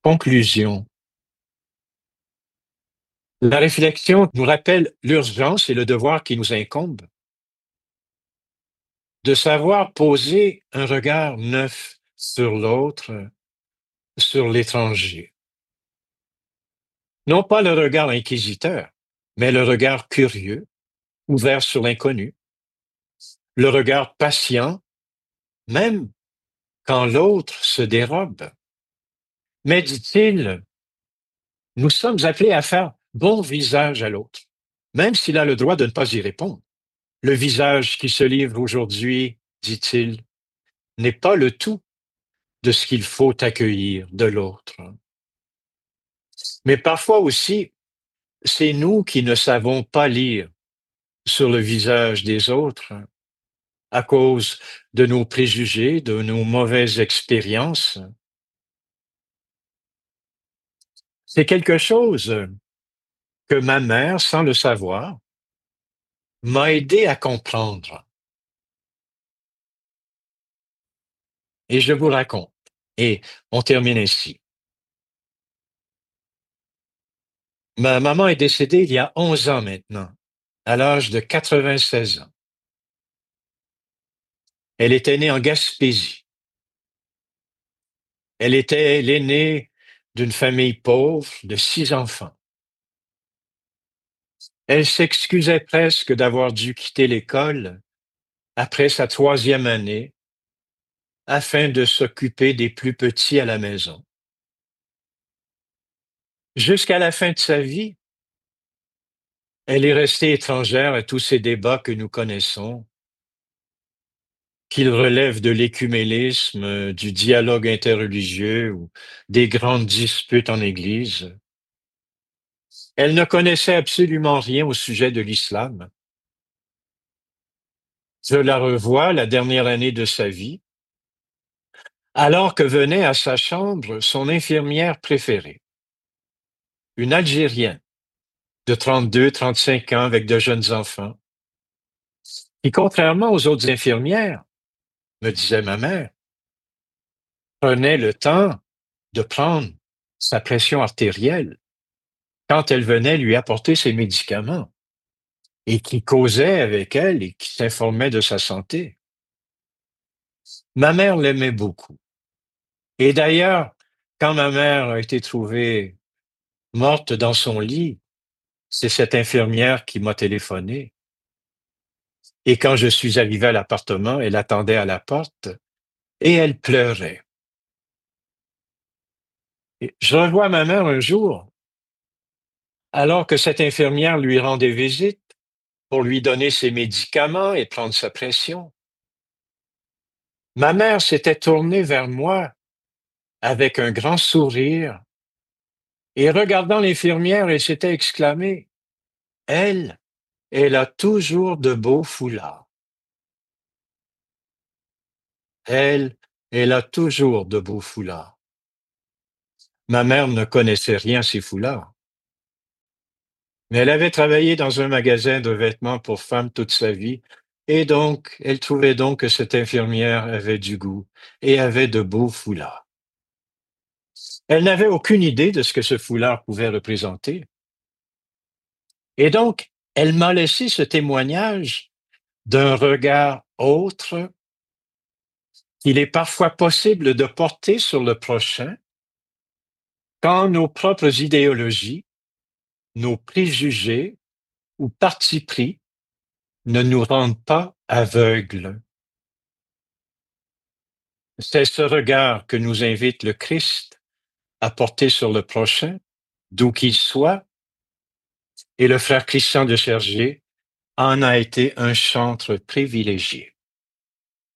Conclusion. La réflexion nous rappelle l'urgence et le devoir qui nous incombe de savoir poser un regard neuf sur l'autre, sur l'étranger. Non pas le regard inquisiteur, mais le regard curieux, ouvert sur l'inconnu, le regard patient, même quand l'autre se dérobe. Mais, dit-il, nous sommes appelés à faire bon visage à l'autre, même s'il a le droit de ne pas y répondre. Le visage qui se livre aujourd'hui, dit-il, n'est pas le tout de ce qu'il faut accueillir de l'autre. Mais parfois aussi, c'est nous qui ne savons pas lire sur le visage des autres à cause de nos préjugés, de nos mauvaises expériences. C'est quelque chose que ma mère, sans le savoir, m'a aidé à comprendre. Et je vous raconte. Et on termine ainsi. Ma maman est décédée il y a 11 ans maintenant, à l'âge de 96 ans. Elle était née en Gaspésie. Elle était l'aînée d'une famille pauvre de 6 enfants. Elle s'excusait presque d'avoir dû quitter l'école après sa 3e année afin de s'occuper des plus petits à la maison. Jusqu'à la fin de sa vie, elle est restée étrangère à tous ces débats que nous connaissons, qu'ils relèvent de l'écuménisme, du dialogue interreligieux ou des grandes disputes en Église. Elle ne connaissait absolument rien au sujet de l'islam. Je la revois la dernière année de sa vie, alors que venait à sa chambre son infirmière préférée, une Algérienne de 32, 35 ans avec de jeunes enfants, qui, contrairement aux autres infirmières, me disait ma mère, prenait le temps de prendre sa pression artérielle quand elle venait lui apporter ses médicaments et qui causait avec elle et qui s'informait de sa santé. Ma mère l'aimait beaucoup. Et d'ailleurs, quand ma mère a été trouvée morte dans son lit, c'est cette infirmière qui m'a téléphoné. Et quand je suis arrivé à l'appartement, elle attendait à la porte et elle pleurait. Et je revois ma mère un jour, alors que cette infirmière lui rendait visite pour lui donner ses médicaments et prendre sa pression. Ma mère s'était tournée vers moi avec un grand sourire et regardant l'infirmière, elle s'était exclamée, Elle, elle a toujours de beaux foulards. Elle, elle a toujours de beaux foulards. Ma mère ne connaissait rien à ces foulards, mais elle avait travaillé dans un magasin de vêtements pour femmes toute sa vie, et donc elle trouvait donc que cette infirmière avait du goût et avait de beaux foulards. Elle n'avait aucune idée de ce que ce foulard pouvait représenter. Et donc, elle m'a laissé ce témoignage d'un regard autre qu'il est parfois possible de porter sur le prochain quand nos propres idéologies, nos préjugés ou partis pris ne nous rendent pas aveugles. C'est ce regard que nous invite le Christ à porter sur le prochain, d'où qu'il soit, et le frère Christian de Chergé en a été un chantre privilégié.